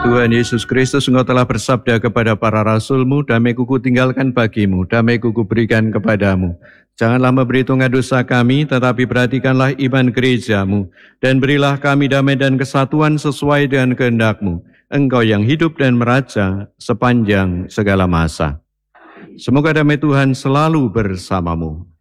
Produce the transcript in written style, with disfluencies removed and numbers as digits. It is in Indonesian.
Tuhan Yesus Kristus, Engkau telah bersabda kepada para rasul-Mu, damai-Ku tinggalkan bagimu, damai-Ku berikan kepadamu. Janganlah memperhitungkan dosa kami, tetapi perhatikanlah iman gereja-Mu, dan berilah kami damai dan kesatuan sesuai dengan kehendak-Mu. Engkau yang hidup dan meraja sepanjang segala masa. Semoga damai Tuhan selalu bersamamu.